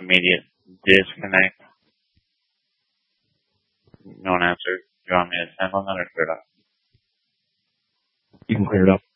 immediate disconnect. No one answered. Do you want me to send on that or clear it up? You can clear it up.